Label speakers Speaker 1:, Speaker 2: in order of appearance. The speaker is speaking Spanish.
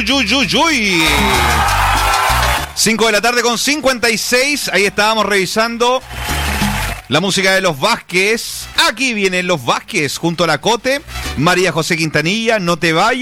Speaker 1: uy. 5 de la tarde con 56. Ahí estábamos revisando la música de Los Vázquez. Aquí vienen Los Vázquez junto a la Cote. María José Quintanilla, No te vayas.